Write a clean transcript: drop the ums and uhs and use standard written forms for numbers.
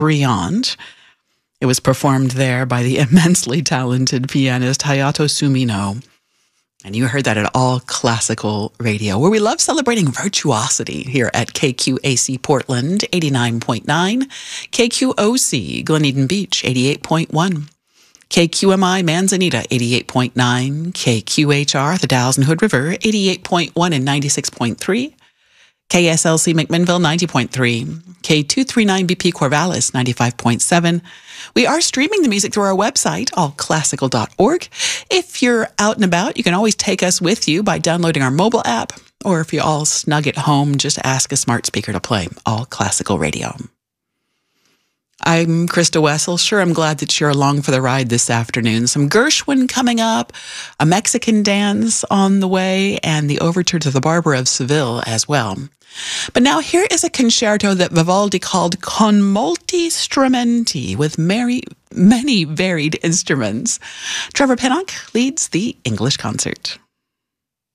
Chateaubriand. It was performed there by the immensely talented pianist Hayato Sumino. And you heard that at All Classical Radio, where we love celebrating virtuosity here at KQAC Portland, 89.9, KQOC Glen Beach, 88.1, KQMI Manzanita, 88.9, KQHR The Dalles and Hood River, 88.1 and 96.3, KSLC McMinnville, 90.3, K239BP Corvallis, 95.7. We are streaming the music through our website, allclassical.org. If you're out and about, you can always take us with you by downloading our mobile app, or if you're all snug at home, just ask a smart speaker to play All Classical Radio. I'm Krista Wessel. Sure, I'm glad that you're along for the ride this afternoon. Some Gershwin coming up, a Mexican dance on the way, and the overture to the Barber of Seville as well. But now here is a concerto that Vivaldi called Con molti strumenti, with many varied instruments. Trevor Pinnock leads the English concert.